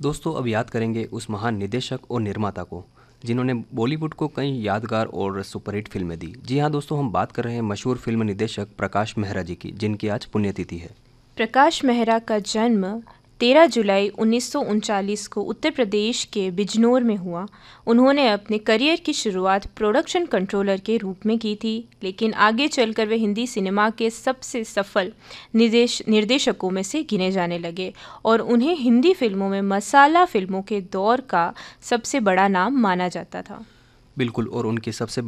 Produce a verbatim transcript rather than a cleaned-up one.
दोस्तों अब याद करेंगे उस महान निर्देशक और निर्माता को जिन्होंने बॉलीवुड को कई यादगार और सुपरहिट फिल्में दी। जी हाँ दोस्तों, हम बात कर रहे हैं मशहूर फिल्म निर्देशक प्रकाश मेहरा जी की, जिनकी आज पुण्यतिथि है। प्रकाश मेहरा का जन्म तेरह जुलाई उन्नीस सौ उनचालीस को उत्तर प्रदेश के बिजनौर में हुआ। उन्होंने अपने करियर की शुरुआत प्रोडक्शन कंट्रोलर के रूप में की थी, लेकिन आगे चलकर वे हिंदी सिनेमा के सबसे सफल निर्देश निर्देशकों में से गिने जाने लगे और उन्हें हिंदी फिल्मों में मसाला फिल्मों के दौर का सबसे बड़ा नाम माना जाता था। बिल्कुल, और उनकी सबसे